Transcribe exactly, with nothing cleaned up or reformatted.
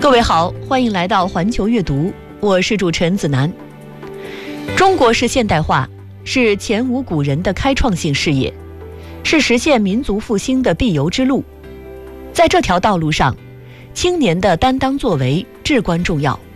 各位好，欢迎来到环球阅读，我是主持人子楠。中国式现代化是前无古人的开创性事业，是实现民族复兴的必由之路。在这条道路上，青年的担当作为至关重要。